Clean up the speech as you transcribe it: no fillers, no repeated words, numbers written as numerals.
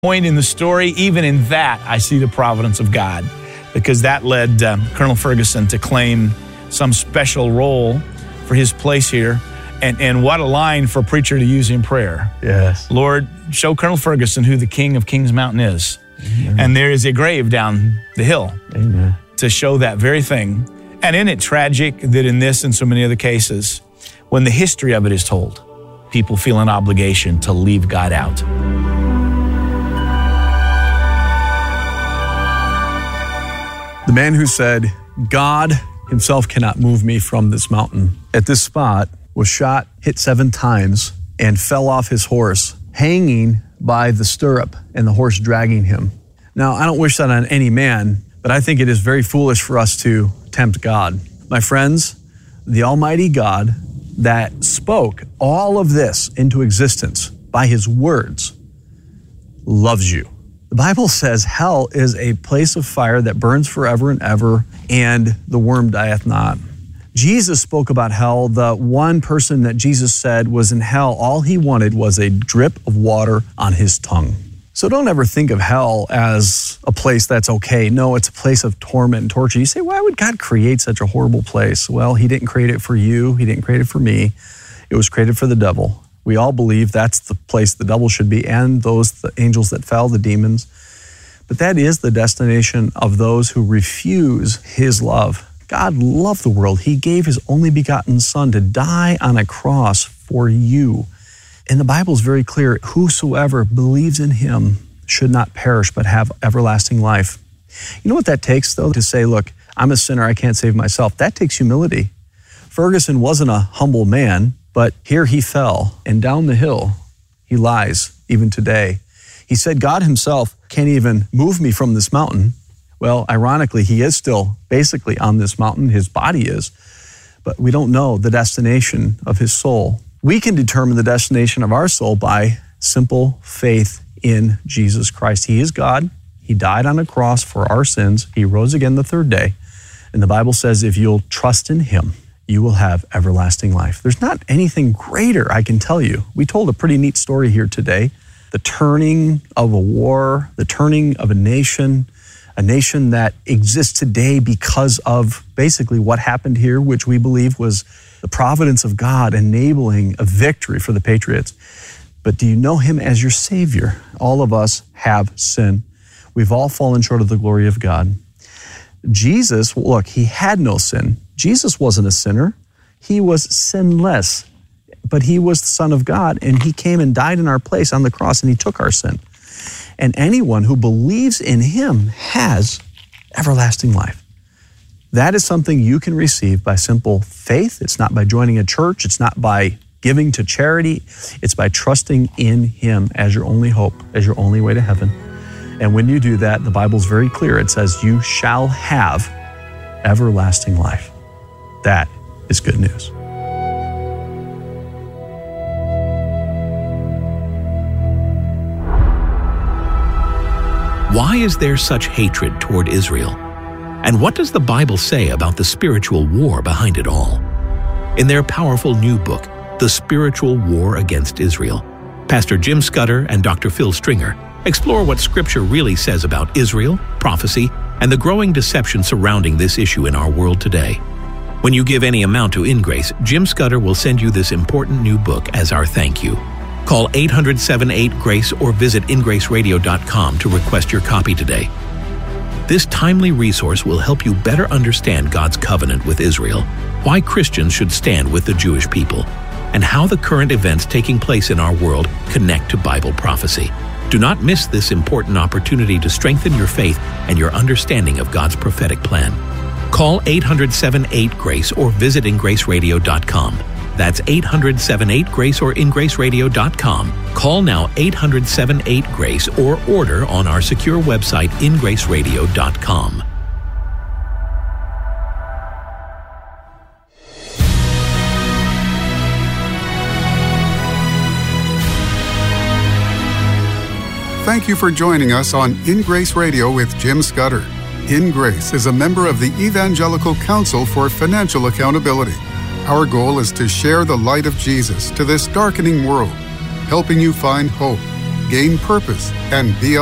point in the story, even in that, I see the providence of God, because that led Colonel Ferguson to claim some special role for his place here. And what a line for a preacher to use in prayer. Yes. Lord, show Colonel Ferguson who the King of Kings Mountain is. Amen. And there is a grave down the hill. Amen. To show that very thing. And isn't it tragic that in this and so many other cases, when the history of it is told, people feel an obligation to leave God out. The man who said, God himself cannot move me from this mountain, at this spot was shot, hit 7 times, and fell off his horse, hanging by the stirrup and the horse dragging him. Now, I don't wish that on any man, but I think it is very foolish for us to tempt God. My friends, the Almighty God that spoke all of this into existence by his words loves you. The Bible says hell is a place of fire that burns forever and ever, and the worm dieth not. Jesus spoke about hell. The one person that Jesus said was in hell, all he wanted was a drip of water on his tongue. So don't ever think of hell as a place that's okay. No, it's a place of torment and torture. You say, why would God create such a horrible place? Well, he didn't create it for you. He didn't create it for me. It was created for the devil. We all believe that's the place the devil should be, and the angels that fell, the demons. But that is the destination of those who refuse his love. God loved the world. He gave his only begotten Son to die on a cross for you. And the Bible is very clear, whosoever believes in him should not perish, but have everlasting life. You know what that takes, though, to say, look, I'm a sinner, I can't save myself. That takes humility. Ferguson wasn't a humble man, but here he fell, and down the hill, he lies even today. He said, God himself can't even move me from this mountain. Well, ironically, he is still basically on this mountain. His body is, but we don't know the destination of his soul. We can determine the destination of our soul by simple faith in Jesus Christ. He is God. He died on a cross for our sins. He rose again the 3rd day. And the Bible says if you'll trust in him, you will have everlasting life. There's not anything greater, I can tell you. We told a pretty neat story here today. The turning of a war, the turning of a nation that exists today because of basically what happened here, which we believe was the providence of God enabling a victory for the patriots. But do you know him as your Savior? All of us have sinned. We've all fallen short of the glory of God. Jesus, look, he had no sin. Jesus wasn't a sinner. He was sinless, but he was the Son of God, and he came and died in our place on the cross, and he took our sin. And anyone who believes in him has everlasting life. That is something you can receive by simple faith. It's not by joining a church. It's not by giving to charity. It's by trusting in him as your only hope, as your only way to heaven. And when you do that, the Bible's very clear. It says you shall have everlasting life. That is good news. Why is there such hatred toward Israel? And what does the Bible say about the spiritual war behind it all? In their powerful new book, The Spiritual War Against Israel, Pastor Jim Scudder and Dr. Phil Stringer explore what Scripture really says about Israel, prophecy, and the growing deception surrounding this issue in our world today. When you give any amount to InGrace, Jim Scudder will send you this important new book as our thank you. Call 800-78-GRACE or visit ingraceradio.com to request your copy today. This timely resource will help you better understand God's covenant with Israel, why Christians should stand with the Jewish people, and how the current events taking place in our world connect to Bible prophecy. Do not miss this important opportunity to strengthen your faith and your understanding of God's prophetic plan. Call 800-78-GRACE or visit ingraceradio.com. That's 800-78-GRACE or ingraceradio.com. Call now 800-78-GRACE or order on our secure website ingraceradio.com. Thank you for joining us on In Grace Radio with Jim Scudder. In Grace is a member of the Evangelical Council for Financial Accountability. Our goal is to share the light of Jesus to this darkening world, helping you find hope, gain purpose and be